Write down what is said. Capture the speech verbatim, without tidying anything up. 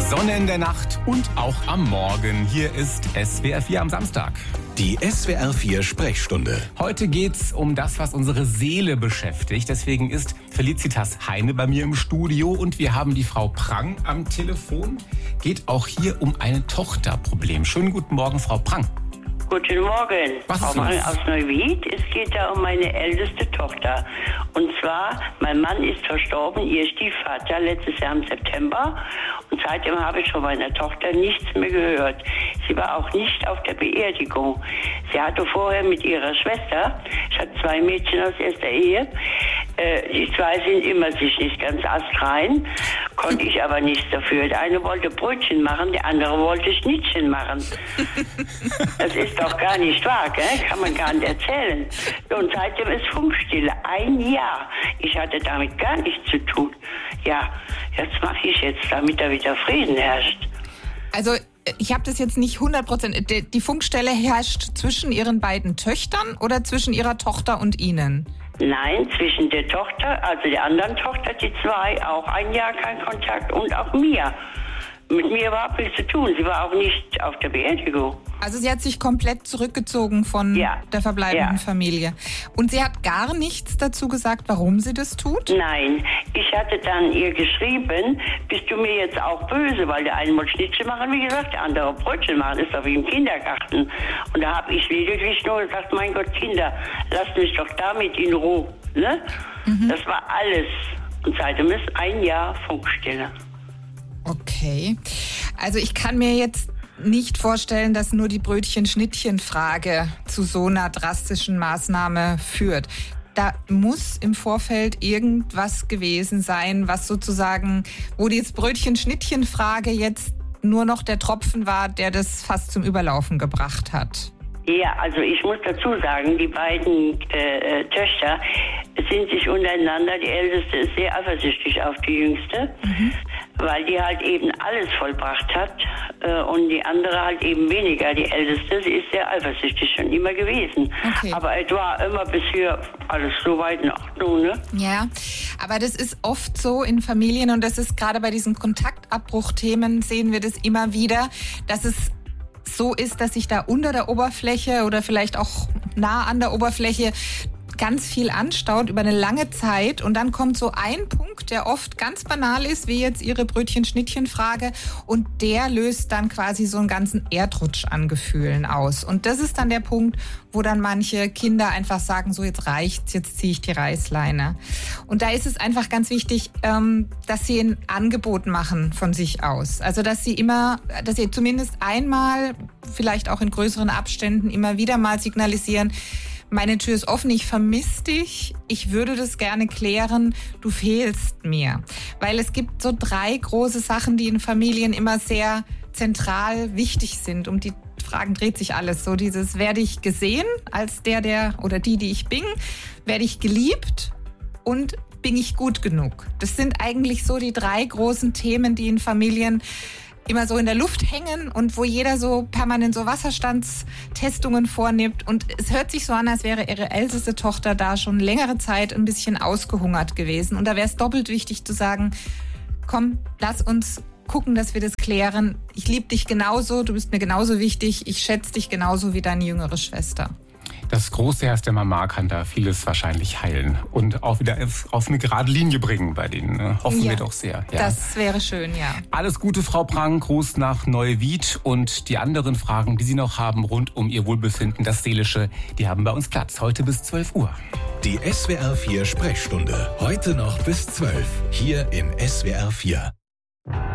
Sonne in der Nacht und auch am Morgen. Hier ist S W R vier am Samstag. Die S W R vier Sprechstunde. Heute geht's um das, was unsere Seele beschäftigt. Deswegen ist Felicitas Heine bei mir im Studio und wir haben die Frau Prang am Telefon. Geht auch hier um ein Tochterproblem. Schönen guten Morgen, Frau Prang. Guten Morgen, Was Frau ist Prang los? aus Neuwied. Es geht da um meine älteste Tochter. Und zwar, mein Mann ist verstorben, ihr Stiefvater, letztes Jahr im September. Und seitdem habe ich von meiner Tochter nichts mehr gehört. Sie war auch nicht auf der Beerdigung. Sie hatte vorher mit ihrer Schwester, ich hatte zwei Mädchen aus erster Ehe, äh, die zwei sind immer sich nicht ganz astrein, konnte ich aber nichts dafür. Der eine wollte Brötchen machen, der andere wollte Schnittchen machen. Das ist doch gar nicht wahr, gell? Kann man gar nicht erzählen. Und seitdem ist Funkstille. Ein Jahr. Ich hatte damit gar nichts zu tun. Ja, jetzt mache ich jetzt, damit da wieder Frieden herrscht. Also ich habe das jetzt nicht hundert Prozent. Die, die Funkstelle herrscht zwischen Ihren beiden Töchtern oder zwischen Ihrer Tochter und Ihnen? Nein, zwischen der Tochter, also der anderen Tochter, die zwei, auch ein Jahr kein Kontakt und auch mir. Mit mir überhaupt nichts zu tun. Sie war auch nicht auf der Beerdigung. Also sie hat sich komplett zurückgezogen von Ja. der verbleibenden Ja. Familie. Und sie hat gar nichts dazu gesagt, warum sie das tut? Nein, ich hatte dann ihr geschrieben, bist du mir jetzt auch böse, weil der eine muss Schnitzel machen, wie gesagt, der andere Brötchen machen, ist doch wie im Kindergarten. Und da habe ich lediglich nur gesagt, mein Gott, Kinder, lasst mich doch damit in Ruhe. Ne? Mhm. Das war alles. Und seitdem ist ein Jahr Funkstille. Okay. Also ich kann mir jetzt nicht vorstellen, dass nur die Brötchen-Schnittchen-Frage zu so einer drastischen Maßnahme führt. Da muss im Vorfeld irgendwas gewesen sein, was sozusagen, wo die jetzt Brötchen-Schnittchen-Frage jetzt nur noch der Tropfen war, der das fast zum Überlaufen gebracht hat. Ja, also ich muss dazu sagen, die beiden äh, Töchter sind sich untereinander, die Älteste ist sehr eifersüchtig auf die Jüngste, mhm. weil die halt eben alles vollbracht hat äh, und die andere halt eben weniger, die Älteste, sie ist sehr eifersüchtig schon immer gewesen. Okay. Aber es war immer bisher alles so weit in Ordnung, ne? Ja, aber das ist oft so in Familien und das ist gerade bei diesen Kontaktabbruchthemen sehen wir das immer wieder, dass es so ist, dass sich da unter der Oberfläche oder vielleicht auch nah an der Oberfläche ganz viel anstaut über eine lange Zeit und dann kommt so ein Punkt, der oft ganz banal ist, wie jetzt Ihre Brötchen-Schnittchen-Frage und der löst dann quasi so einen ganzen Erdrutsch an Gefühlen aus. Und das ist dann der Punkt, wo dann manche Kinder einfach sagen, so jetzt reicht's, jetzt ziehe ich die Reißleine. Und da ist es einfach ganz wichtig, dass sie ein Angebot machen von sich aus. Also dass sie immer, dass sie zumindest einmal, vielleicht auch in größeren Abständen immer wieder mal signalisieren, meine Tür ist offen, ich vermisse dich, ich würde das gerne klären, du fehlst mir. Weil es gibt so drei große Sachen, die in Familien immer sehr zentral wichtig sind. Um die Fragen dreht sich alles. So dieses, werde ich gesehen als der, der oder die, die ich bin? Werde ich geliebt? Und bin ich gut genug? Das sind eigentlich so die drei großen Themen, die in Familien immer so in der Luft hängen und wo jeder so permanent so Wasserstandstestungen vornimmt. Und es hört sich so an, als wäre ihre älteste Tochter da schon längere Zeit ein bisschen ausgehungert gewesen. Und da wäre es doppelt wichtig zu sagen, komm, lass uns gucken, dass wir das klären. Ich liebe dich genauso, du bist mir genauso wichtig, ich schätze dich genauso wie deine jüngere Schwester. Das große Herz der Mama kann da vieles wahrscheinlich heilen und auch wieder auf eine gerade Linie bringen bei denen. Hoffen Ja, wir doch sehr. Ja. Das wäre schön, ja. Alles Gute, Frau Prang, Gruß nach Neuwied und die anderen Fragen, die Sie noch haben rund um Ihr Wohlbefinden, das Seelische, die haben bei uns Platz, heute bis zwölf Uhr. Die S W R vier Sprechstunde. Heute noch bis zwölf. Hier in S W R vier.